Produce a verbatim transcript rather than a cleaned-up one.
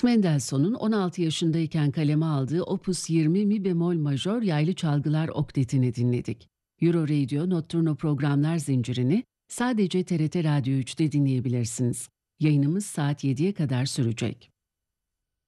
Mendelssohn'un on altı yaşındayken kaleme aldığı Opus yirmi Mi bemol majör yaylı çalgılar oktetini dinledik. Euro Radio Notturno programlar zincirini sadece T R T Radyo üçte dinleyebilirsiniz. Yayınımız saat yediye kadar sürecek.